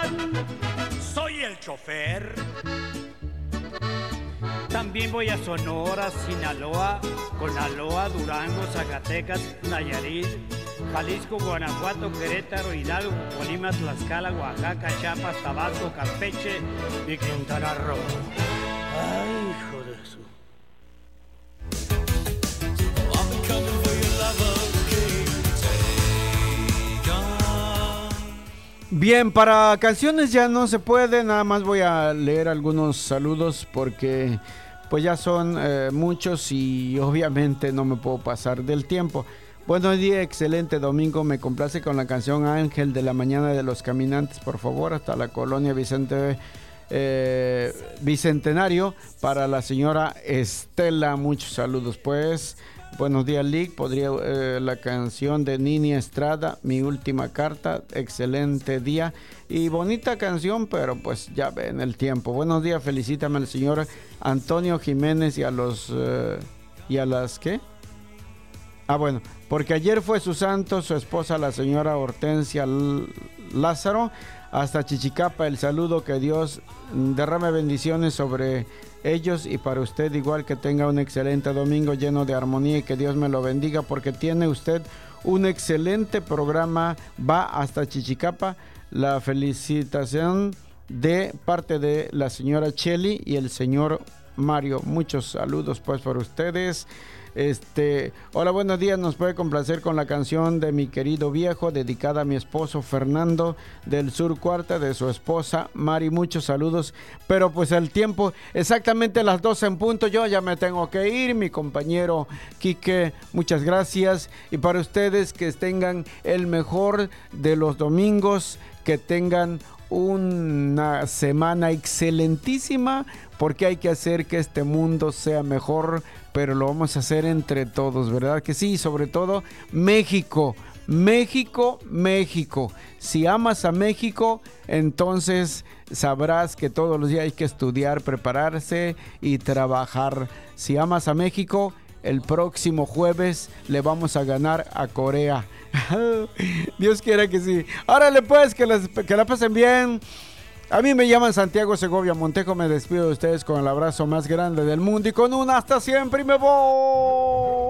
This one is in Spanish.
soy el chofer. También voy a Sonora, Sinaloa, Conaloa, Durango, Zacatecas, Nayarit, Jalisco, Guanajuato, Querétaro, Hidalgo, Colima, Tlaxcala, Oaxaca, Chiapas, Tabasco, Campeche y Quintana Roo. Ay, hijo de su... Bien, para canciones ya no se puede, nada más voy a leer algunos saludos porque pues ya son muchos y obviamente no me puedo pasar del tiempo. Buenos días, excelente domingo, me complace con la canción Ángel de la Mañana de los Caminantes, por favor, hasta la colonia Bicentenario, para la señora Estela, muchos saludos pues. Buenos días, Lick. Podría la canción de Nini Estrada, Mi Última Carta. Excelente día y bonita canción, pero pues ya ven el tiempo. Buenos días, felicítame al señor Antonio Jiménez y a los... ¿y a las qué? Ah, bueno, porque ayer fue su santo, su esposa, la señora Hortensia Lázaro. Hasta Chichicapa, el saludo, que Dios derrame bendiciones sobre ellos y para usted igual, que tenga un excelente domingo lleno de armonía y que Dios me lo bendiga porque tiene usted un excelente programa. Va hasta Chichicapa. La felicitación de parte de la señora Cheli y el señor Mario. Muchos saludos pues para ustedes. Hola, buenos días, nos puede complacer con la canción de Mi Querido Viejo, dedicada a mi esposo Fernando del Sur Cuarta, de su esposa Mari. Muchos saludos, pero pues el tiempo, exactamente las 12 en punto, yo ya me tengo que ir. Mi compañero Quique, muchas gracias, y para ustedes que tengan el mejor de los domingos, que tengan una semana excelentísima, porque hay que hacer que este mundo sea mejor, pero lo vamos a hacer entre todos, ¿verdad que sí? Sobre todo México, México, México. Si amas a México, entonces sabrás que todos los días hay que estudiar, prepararse y trabajar. Si amas a México, el próximo jueves le vamos a ganar a Corea. Dios quiera que sí. Órale pues, que la pasen bien. A mí me llaman Santiago Segovia Montejo. Me despido de ustedes con el abrazo más grande del mundo y con un hasta siempre y me voy.